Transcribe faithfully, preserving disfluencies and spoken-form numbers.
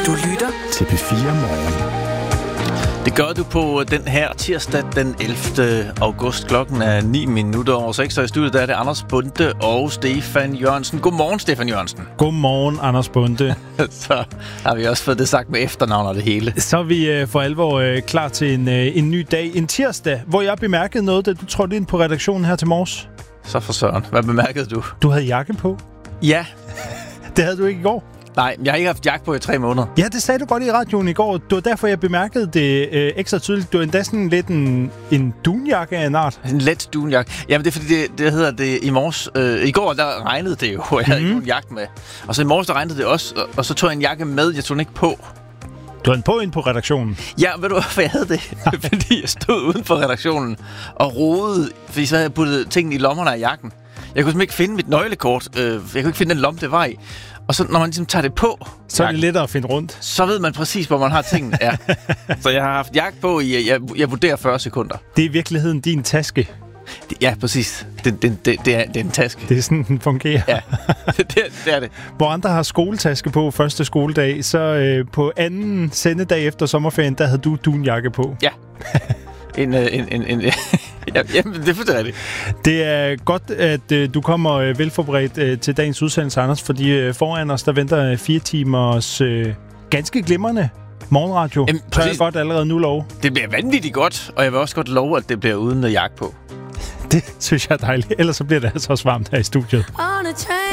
Du lytter til P fire Morgen. Det gør du på den her tirsdag den ellevte august. Klokken er ni minutter over seks, og i studiet der er det Anders Bonde og Stefan Jørgensen. Godmorgen, Stefan Jørgensen. Godmorgen, Anders Bonde. Så har vi også fået det sagt med efternavn og det hele. Så er vi øh, for alvor øh, klar til en, øh, en ny dag. En tirsdag, hvor jeg bemærkede noget, da du trådte ind på redaktionen her til morges. Så for søren. Hvad bemærkede du? Du havde jakke på. Ja. Det havde du ikke i går. Nej, jeg har ikke haft jakke på i tre måneder. Ja, det sagde du godt i radioen i går. Det var derfor, jeg bemærkede det øh, ekstra tydeligt. Du er endda sådan lidt en, en dunjakke af en art. En let dunjakke. Jamen, det er fordi, det, det hedder det i morges. Øh, I går, der regnede det jo, og jeg havde mm. ikke nogen jakke med. Og så i morges, der regnede det også, og, og så tog jeg en jakke med. Jeg tog den ikke på. Du havde den på ind på redaktionen? Ja, ved du hvorfor jeg havde det? Fordi jeg stod uden for redaktionen og rodede, fordi så havde jeg puttet tingene i lommerne af jakken. Jeg kunne simpelthen ikke finde mit nøglekort. Øh, jeg kunne ikke finde den lomme, det var i. Og så når man ligesom tager det på, så er det lettere at finde rundt. Så ved man præcis, hvor man har tingene. Ja. Så jeg har haft jakke på i, jeg, jeg vurderer fyrre sekunder. Det er i virkeligheden din taske. Det, ja, præcis. Det, det, det, det, er, det er en taske. Det er sådan, den fungerer. Ja, det, det er det. Hvor andre har skoletaske på første skoledag, så øh, på anden sendedag efter sommerferien, der havde du dunjakke på. Ja. En, en, en, en, ja, jamen, det forstår jeg det. Det er godt, at øh, du kommer øh, velforberedt øh, til dagens udsendelse, Anders, fordi øh, foran os, der venter øh, fire timers øh, ganske glimrende morgenradio. Jamen, tør jeg godt allerede nu love. Det bliver vanvittigt godt, og jeg vil også godt love, at det bliver uden jakke på. Det synes jeg er dejligt. Ellers så bliver det altså også varmt her i studiet.